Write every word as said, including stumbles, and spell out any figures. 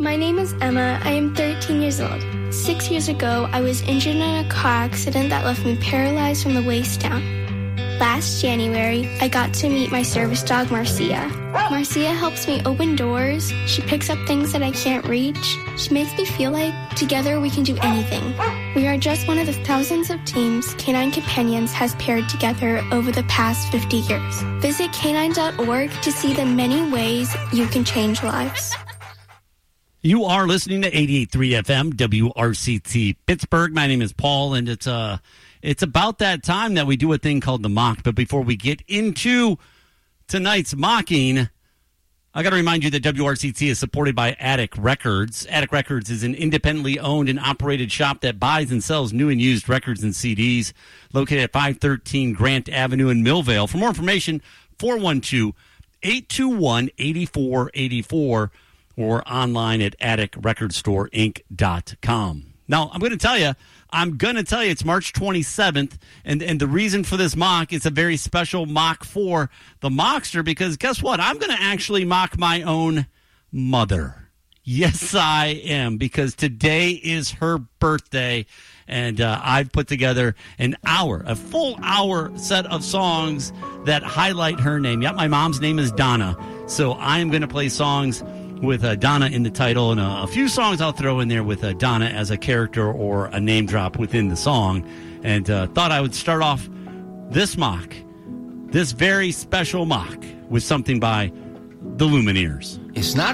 My name is Emma. I am thirteen years old. Six years ago, I was injured in a car accident that left me paralyzed from the waist down. Last January, I got to meet my service dog, Marcia. Marcia helps me open doors. She picks up things that I can't reach. She makes me feel like together we can do anything. We are just one of the thousands of teams Canine Companions has paired together over the past fifty years. Visit canine dot org to see the many ways you can change lives. You are listening to eighty-eight point three F M, W R C T Pittsburgh. My name is Paul, and it's uh, it's about that time that we do a thing called the mock. But before we get into tonight's mocking, I got to remind you that W R C T is supported by Attic Records. Attic Records is an independently owned and operated shop that buys and sells new and used records and C Ds, located at five thirteen Grant Avenue in Millvale. For more information, four one two, eight two one, eight four eight four or online at attic record store inc dot com. Now, I'm going to tell you, I'm going to tell you it's March twenty-seventh, and, and the reason for this mock is a very special mock for the mockster, because guess what? I'm going to actually mock my own mother. Yes, I am, because today is her birthday, and uh, I've put together an hour, a full hour set of songs that highlight her name. Yep, my mom's name is Donna, so I'm going to play songs with uh, Donna in the title, and uh, a few songs I'll throw in there with uh, Donna as a character or a name drop within the song. And uh, thought I would start off this mock, this very special mock, with something by the Lumineers. It's not